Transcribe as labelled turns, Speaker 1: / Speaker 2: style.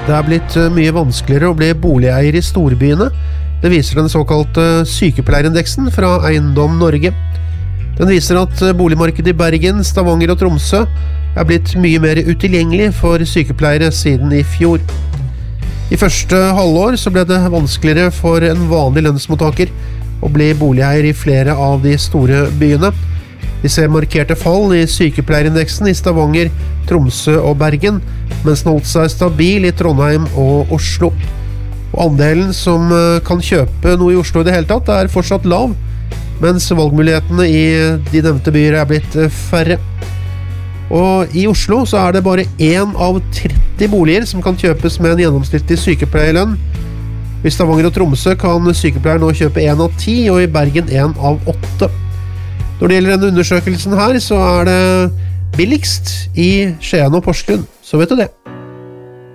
Speaker 1: Det blitt mye vanskeligere å bli boligeier I storbyene. Det viser den såkalte sykepleierindeksen fra Eiendom Norge. Den viser at boligmarkedet I Bergen, Stavanger og Tromsø blitt mye mer utilgjengelig for sykepleiere siden I fjor. I første halvår så ble det vanskeligere for en vanlig lønnsmottaker å bli boligeier I flere av de store byene. Vi ser markerte fall I sykepleierindeksen I Stavanger, Tromsø og Bergen, mens den holdt seg stabil I Trondheim og Oslo. Og andelen som kan kjøpe noe I Oslo I det hele tatt fortsatt lav, mens valgmulighetene I de nevnte byer blitt færre. Og I Oslo så det bare 1 av 30 boliger som kan kjøpes med en gjennomsnittlig sykepleierlønn. I Stavanger og Tromsø kan sykepleier nå kjøpe 1 av 10, og I Bergen 1 av 8. Når det gjelder denne undersøkelsen her, så det billigst I Skien og Porsgrunn, så vet du det.